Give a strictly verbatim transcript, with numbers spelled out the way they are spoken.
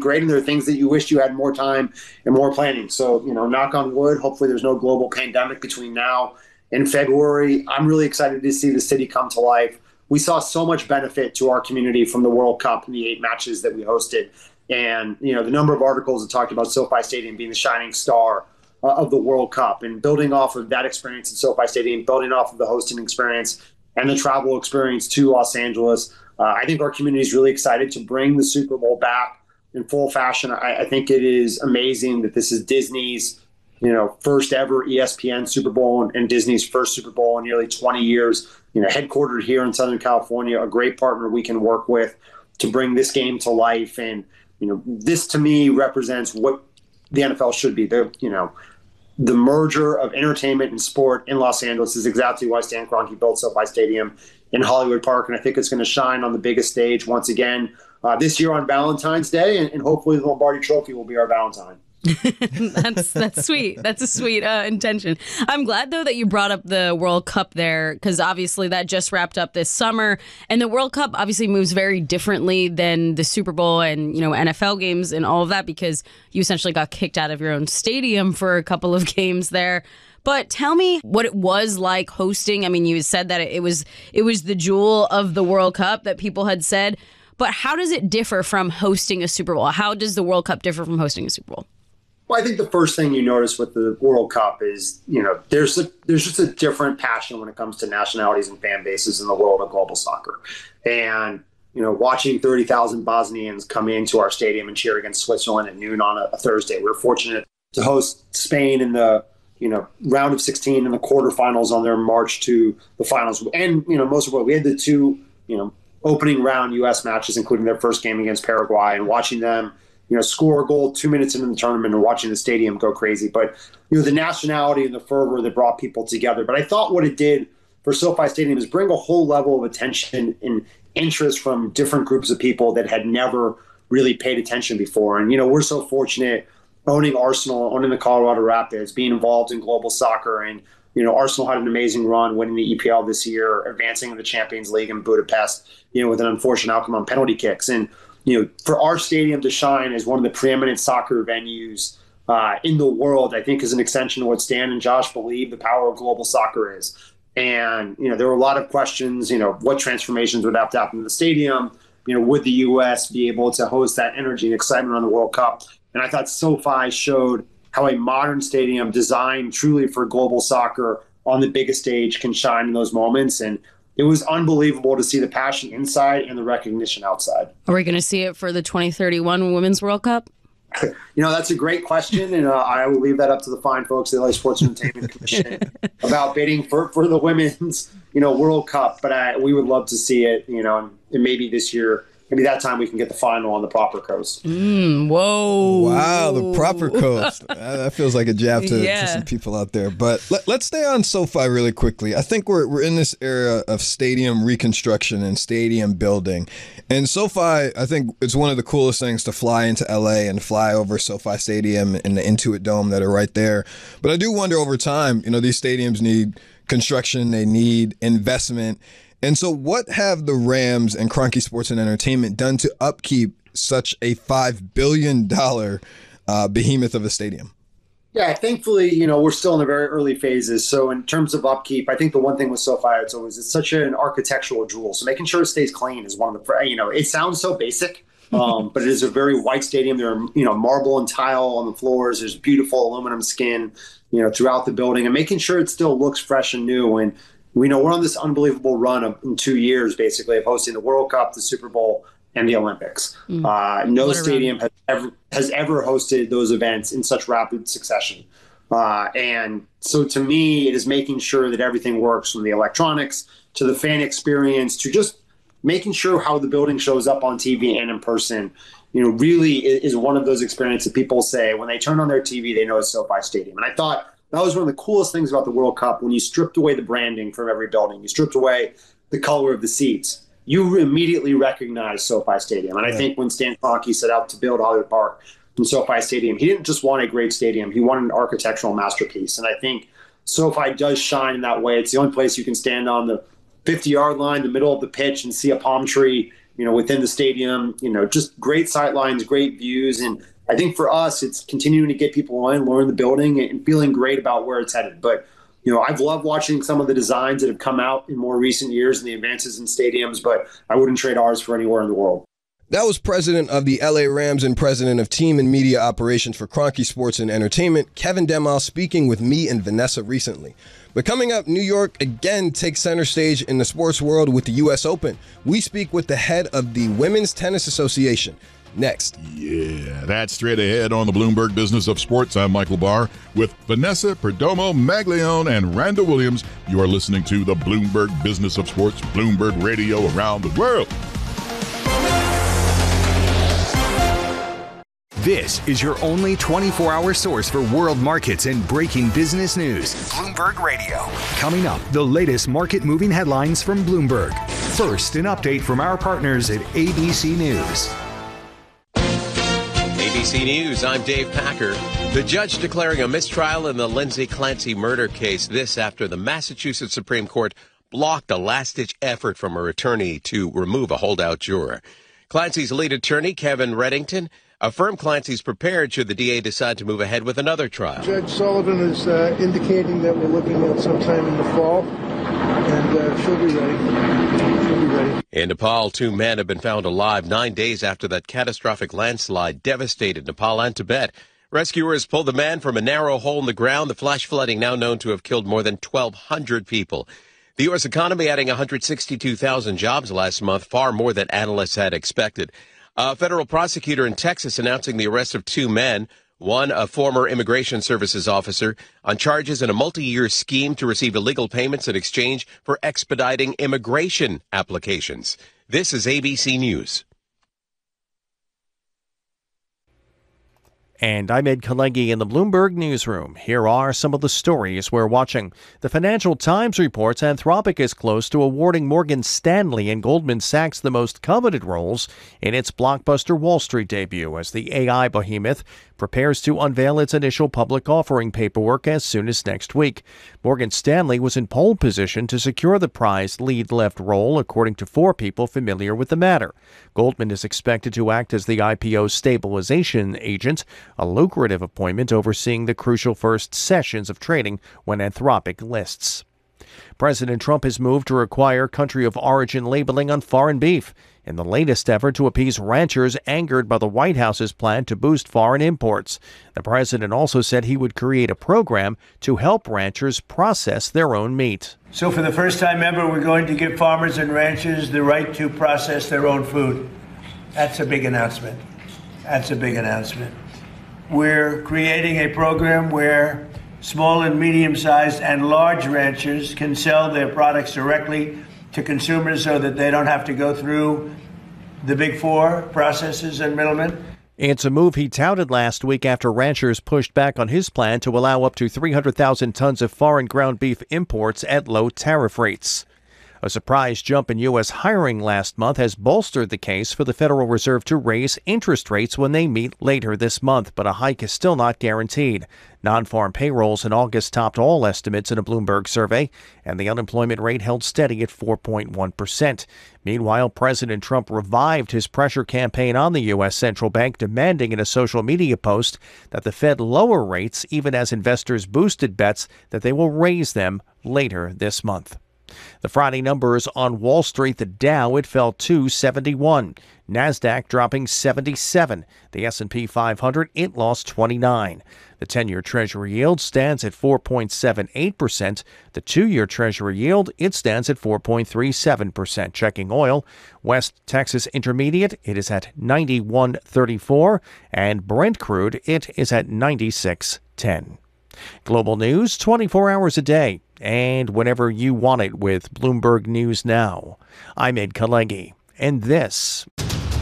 great, and there are things that you wish you had more time and more planning. So, you know, knock on wood, hopefully there's no global pandemic between now and February. I'm really excited to see the city come to life. We saw so much benefit to our community from the World Cup and the eight matches that we hosted. And, you know, the number of articles that talked about SoFi Stadium being the shining star uh, of the World Cup, and building off of that experience at SoFi Stadium, building off of the hosting experience and the travel experience to Los Angeles. Uh, I think our community is really excited to bring the Super Bowl back in full fashion. I, I think it is amazing that this is Disney's, you know, first ever E S P N Super Bowl, and, and Disney's first Super Bowl in nearly twenty years, you know, headquartered here in Southern California, a great partner we can work with to bring this game to life. And, you know, this to me represents what the N F L should be. The, you know, the merger of entertainment and sport in Los Angeles is exactly why Stan Kroenke built SoFi Stadium in Hollywood Park. And I think it's going to shine on the biggest stage once again uh, this year on Valentine's Day. And, and hopefully the Lombardi Trophy will be our Valentine. that's that's sweet. That's a sweet uh, intention. I'm glad, though, that you brought up the World Cup there, because obviously that just wrapped up this summer. And the World Cup obviously moves very differently than the Super Bowl and, you know, N F L games and all of that, because you essentially got kicked out of your own stadium for a couple of games there. But tell me what it was like hosting. I mean, you said that it was it was the jewel of the World Cup that people had said. But how does it differ from hosting a Super Bowl? How does the World Cup differ from hosting a Super Bowl? Well, I think the first thing you notice with the World Cup is, you know, there's a, there's just a different passion when it comes to nationalities and fan bases in the world of global soccer. And, you know, watching thirty thousand Bosnians come into our stadium and cheer against Switzerland at noon on a, a Thursday. We were fortunate to host Spain in the, you know, round of sixteen in the quarterfinals on their march to the finals. And, you know, most of what we had the two, you know, opening round U S matches, including their first game against Paraguay, and watching them, you know, score a goal two minutes into the tournament and watching the stadium go crazy. But, you know, the nationality and the fervor that brought people together. But I thought what it did for SoFi Stadium is bring a whole level of attention and interest from different groups of people that had never really paid attention before. And, you know, we're so fortunate owning Arsenal, owning the Colorado Rapids, being involved in global soccer. And, you know, Arsenal had an amazing run winning the E P L this year, advancing in the Champions League in Budapest, you know, with an unfortunate outcome on penalty kicks. And, you know, for our stadium to shine as one of the preeminent soccer venues uh, in the world, I think is an extension of what Stan and Josh believe the power of global soccer is. And, you know, there were a lot of questions, you know, what transformations would have to happen to the stadium? You know, would the U S be able to host that energy and excitement on the World Cup? And I thought SoFi showed how a modern stadium designed truly for global soccer on the biggest stage can shine in those moments. And it was unbelievable to see the passion inside and the recognition outside. Are we going to see it for the twenty thirty-one Women's World Cup? You know, that's a great question, and uh, I will leave that up to the fine folks at the L A Sports Entertainment Commission about bidding for, for the Women's, you know, World Cup. But I, we would love to see it, you know, and, and maybe this year, maybe that time we can get the final on the proper coast. Mm, whoa. Wow, the proper coast. That feels like a jab to, yeah. to some people out there. But let, let's stay on SoFi really quickly. I think we're we're in this era of stadium reconstruction and stadium building. And SoFi, I think it's one of the coolest things to fly into L A and fly over SoFi Stadium and the Intuit Dome that are right there. But I do wonder over time, you know, these stadiums need construction, they need investment. And so what have the Rams and Kroenke Sports and Entertainment done to upkeep such a five billion dollars uh, behemoth of a stadium? Yeah, thankfully, you know, we're still in the very early phases. So in terms of upkeep, I think the one thing with SoFi, it's always, it's such an architectural jewel. So making sure it stays clean is one of the, you know, it sounds so basic, um, but it is a very white stadium. There are, you know, marble and tile on the floors. There's beautiful aluminum skin, you know, throughout the building, and making sure it still looks fresh and new. And we know we're on this unbelievable run of in two years, basically, of hosting the World Cup, the Super Bowl, and the Olympics. Mm. Uh, no stadium has ever, has ever hosted those events in such rapid succession. Uh, and so to me, it is making sure that everything works, from the electronics to the fan experience to just making sure how the building shows up on T V and in person, you know, really is, is one of those experiences that people say when they turn on their T V, they know it's SoFi Stadium. And I thought that was one of the coolest things about the World Cup. When you stripped away the branding from every building, you stripped away the color of the seats, you immediately recognize SoFi Stadium. And I think when Stan Kroenke set out to build Hollywood Park and SoFi Stadium, he didn't just want a great stadium. He wanted an architectural masterpiece. And I think SoFi does shine in that way. It's the only place you can stand on the fifty-yard line, the middle of the pitch, and see a palm tree you know, within the stadium, you know, just great sight lines, great views. And I think for us, it's continuing to get people in, learn the building, and feeling great about where it's headed. But, you know, I've loved watching some of the designs that have come out in more recent years and the advances in stadiums, but I wouldn't trade ours for anywhere in the world. That was president of the L A Rams and president of team and media operations for Kroenke Sports and Entertainment, Kevin Demow, speaking with me and Vanessa recently. But coming up, New York again takes center stage in the sports world with the U S Open. We speak with the head of the Women's Tennis Association. Next. Yeah, that's straight ahead on the Bloomberg Business of Sports. I'm Michael Barr with Vanessa Perdomo, Maglione, and Randall Williams. You are listening to the Bloomberg Business of Sports, Bloomberg Radio around the world. This is your only twenty-four hour source for world markets and breaking business news. Bloomberg Radio. Coming up, the latest market moving headlines from Bloomberg. First, an update from our partners at A B C News. A B C News, I'm Dave Packer. The judge declaring a mistrial in the Lindsay Clancy murder case. This after the Massachusetts Supreme Court blocked a last-ditch effort from her attorney to remove a holdout juror. Clancy's lead attorney, Kevin Reddington, affirmed Clancy's prepared should the D A decide to move ahead with another trial. Judge Sullivan is uh, indicating that we're looking at sometime in the fall, and uh, she'll be ready. She'll be ready. In Nepal, two men have been found alive nine days after that catastrophic landslide devastated Nepal and Tibet. Rescuers pulled the man from a narrow hole in the ground, the flash flooding now known to have killed more than twelve hundred people. The U S economy adding one hundred sixty-two thousand jobs last month, far more than analysts had expected. A federal prosecutor in Texas announcing the arrest of two men, one a former Immigration Services officer, on charges in a multi-year scheme to receive illegal payments in exchange for expediting immigration applications. This is A B C News. And I'm Ed Kalegi in the Bloomberg Newsroom. Here are some of the stories we're watching. The Financial Times reports Anthropic is close to awarding Morgan Stanley and Goldman Sachs the most coveted roles in its blockbuster Wall Street debut as the A I behemoth prepares to unveil its initial public offering paperwork as soon as next week. Morgan Stanley was in pole position to secure the prized lead left role, according to four people familiar with the matter. Goldman is expected to act as the I P O stabilization agent, a lucrative appointment overseeing the crucial first sessions of trading when Anthropic lists. President Trump has moved to require country of origin labeling on foreign beef in the latest effort to appease ranchers angered by the White House's plan to boost foreign imports. The president also said he would create a program to help ranchers process their own meat. So for the first time ever, we're going to give farmers and ranchers the right to process their own food. That's a big announcement. That's a big announcement. We're creating a program where small and medium-sized and large ranchers can sell their products directly to consumers so that they don't have to go through the big four processors and middlemen. It's a move he touted last week after ranchers pushed back on his plan to allow up to three hundred thousand tons of foreign ground beef imports at low tariff rates. A surprise jump in U S hiring last month has bolstered the case for the Federal Reserve to raise interest rates when they meet later this month, but a hike is still not guaranteed. Non-farm payrolls in August topped all estimates in a Bloomberg survey, and the unemployment rate held steady at four point one percent. Meanwhile, President Trump revived his pressure campaign on the U S central bank, demanding in a social media post that the Fed lower rates, even as investors boosted bets that they will raise them later this month. The Friday numbers on Wall Street: the Dow, it fell two seventy-one. NASDAQ dropping seventy-seven. The S and P five hundred, it lost twenty-nine. The ten-year Treasury yield stands at four point seven eight percent. The two-year Treasury yield, it stands at four point three seven percent. Checking oil, West Texas Intermediate, it is at ninety-one thirty-four. And Brent crude, it is at ninety-six ten. Global news twenty-four hours a day and whenever you want it with Bloomberg News Now. I'm Ed Kalegi, and this